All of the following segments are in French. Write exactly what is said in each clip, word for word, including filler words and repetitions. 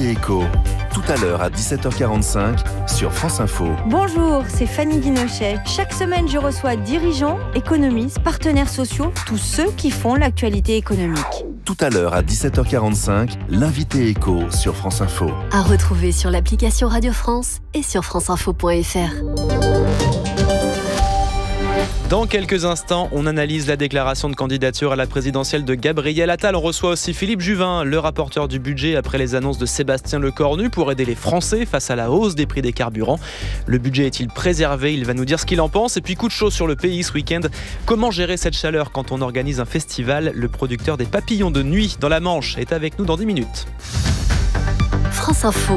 l'invité éco. Tout à l'heure à dix-sept heures quarante-cinq sur France Info. Bonjour, c'est Fanny Guinochet. Chaque semaine, je reçois dirigeants, économistes, partenaires sociaux, tous ceux qui font l'actualité économique. Tout à l'heure à dix-sept heures quarante-cinq, l'invité éco sur France Info. À retrouver sur l'application Radio France et sur franceinfo point f r. Dans quelques instants, on analyse la déclaration de candidature à la présidentielle de Gabriel Attal. On reçoit aussi Philippe Juvin, le rapporteur du budget, après les annonces de Sébastien Lecornu pour aider les Français face à la hausse des prix des carburants. Le budget est-il préservé ? Il va nous dire ce qu'il en pense. Et puis coup de chaud sur le pays ce week-end. Comment gérer cette chaleur quand on organise un festival ? Le producteur des papillons de nuit dans la Manche est avec nous dans dix minutes. France Info,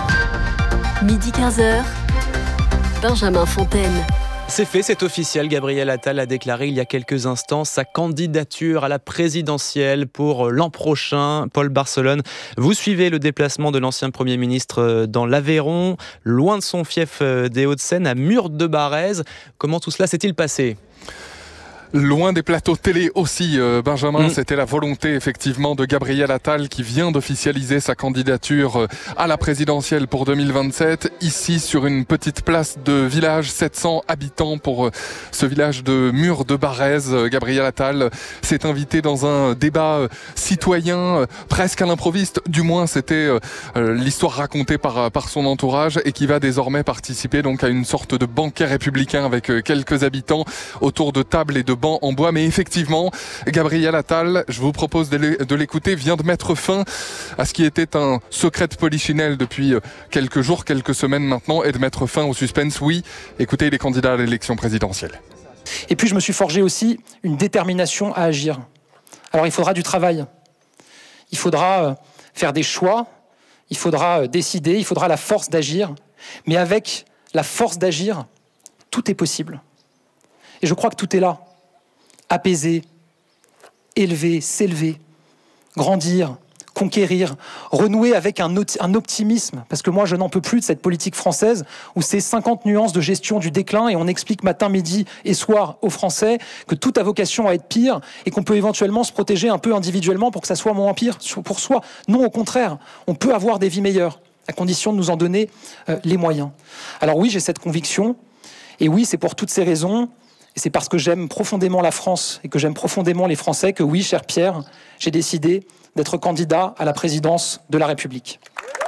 midi quinze heures, Benjamin Fontaine. C'est fait, c'est officiel. Gabriel Attal a déclaré il y a quelques instants sa candidature à la présidentielle pour l'an prochain. Paul Barcelone, vous suivez le déplacement de l'ancien Premier ministre dans l'Aveyron, loin de son fief des Hauts-de-Seine, à Mur-de-Barrez. Comment tout cela s'est-il passé ? Loin des plateaux télé aussi, euh, Benjamin, mmh. c'était la volonté effectivement de Gabriel Attal qui vient d'officialiser sa candidature à la présidentielle pour deux mille vingt-sept, ici sur une petite place de village, sept cents habitants pour euh, ce village de Mur-de-Barrez. Euh, Gabriel Attal s'est invité dans un débat euh, citoyen, euh, presque à l'improviste, du moins c'était euh, euh, l'histoire racontée par, par son entourage, et qui va désormais participer donc à une sorte de banquet républicain avec euh, quelques habitants autour de tables et de banc en bois. Mais effectivement, Gabriel Attal, je vous propose de l'écouter, vient de mettre fin à ce qui était un secret de polichinelle depuis quelques jours, quelques semaines maintenant, et de mettre fin au suspense. Oui, écoutez, il est candidat à l'élection présidentielle. Et puis je me suis forgé aussi une détermination à agir. Alors il faudra du travail, il faudra faire des choix, il faudra décider, il faudra la force d'agir, mais avec la force d'agir, tout est possible. Et je crois que tout est là. Apaiser, élever, s'élever, grandir, conquérir, renouer avec un, un optimisme. Parce que moi, je n'en peux plus de cette politique française où c'est cinquante nuances de gestion du déclin et on explique matin, midi et soir aux Français que tout a vocation à être pire et qu'on peut éventuellement se protéger un peu individuellement pour que ça soit moins pire pour soi. Non, au contraire, on peut avoir des vies meilleures à condition de nous en donner euh, les moyens. Alors oui, j'ai cette conviction et oui, c'est pour toutes ces raisons. Et c'est parce que j'aime profondément la France et que j'aime profondément les Français que oui, cher Pierre, j'ai décidé d'être candidat à la présidence de la République.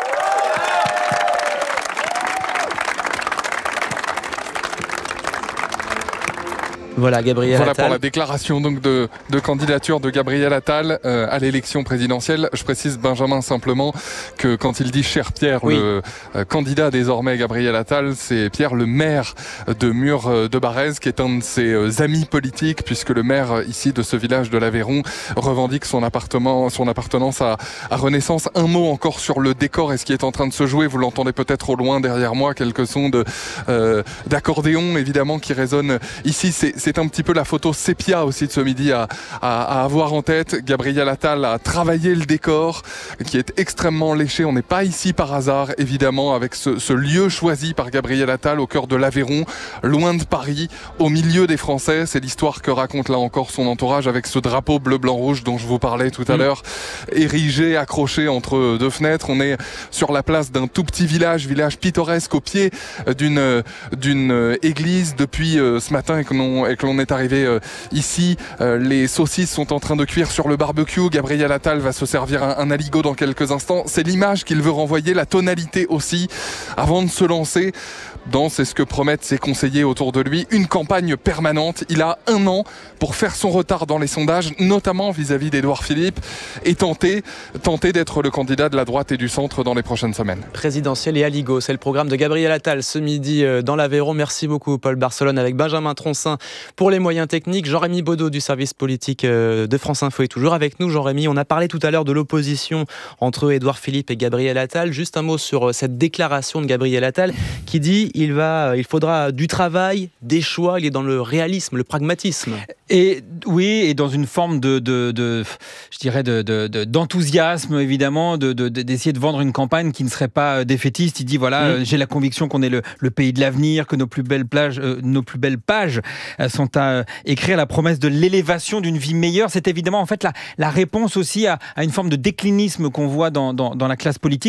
Voilà, Gabriel voilà Attal. Pour la déclaration donc de, de candidature de Gabriel Attal euh, à l'élection présidentielle. Je précise, Benjamin, simplement que quand il dit cher Pierre, oui. le euh, candidat désormais Gabriel Attal, c'est Pierre, le maire de Mur-de-Barrez, qui est un de ses euh, amis politiques, puisque le maire ici de ce village de l'Aveyron revendique son, appartement, son appartenance à, à Renaissance. Un mot encore sur le décor et ce qui est en train de se jouer. Vous l'entendez peut-être au loin derrière moi, quelques sons de, euh, d'accordéon évidemment qui résonnent ici. C'est C'est un petit peu la photo sépia aussi de ce midi à, à, à avoir en tête. Gabriel Attal a travaillé le décor qui est extrêmement léché. On n'est pas ici par hasard, évidemment, avec ce, ce lieu choisi par Gabriel Attal au cœur de l'Aveyron, loin de Paris, au milieu des Français. C'est l'histoire que raconte là encore son entourage avec ce drapeau bleu-blanc-rouge dont je vous parlais tout à mmh. l'heure, érigé, accroché entre deux fenêtres. On est sur la place d'un tout petit village, village pittoresque au pied d'une, d'une église depuis ce matin et que l'on et que l'on est arrivé euh, ici. Euh, les saucisses sont en train de cuire sur le barbecue. Gabriel Attal va se servir un, un aligot dans quelques instants. C'est l'image qu'il veut renvoyer, la tonalité aussi, avant de se lancer dans, c'est ce que promettent ses conseillers autour de lui, une campagne permanente. Il a un an pour faire son retard dans les sondages, notamment vis-à-vis d'Édouard Philippe, et tenter, tenter d'être le candidat de la droite et du centre dans les prochaines semaines. Présidentiel et aligot, c'est le programme de Gabriel Attal ce midi dans l'Aveyron. Merci beaucoup Paul Barcelone avec Benjamin Troncin pour les moyens techniques. Jean-Rémy Baudot du service politique de France Info est toujours avec nous. Jean-Rémy, on a parlé tout à l'heure de l'opposition entre Édouard Philippe et Gabriel Attal. Juste un mot sur cette déclaration de Gabriel Attal qui dit il va, il faudra du travail, des choix. Il est dans le réalisme, le pragmatisme. Et oui, et dans une forme de, de, de je dirais, de, de, de, d'enthousiasme évidemment, de, de, d'essayer de vendre une campagne qui ne serait pas défaitiste. Il dit voilà, mmh. j'ai la conviction qu'on est le, le pays de l'avenir, que nos plus belles plages, euh, nos plus belles pages euh, sont à euh, écrire la promesse de l'élévation d'une vie meilleure. C'est évidemment en fait la, la réponse aussi à, à une forme de déclinisme qu'on voit dans, dans, dans la classe politique.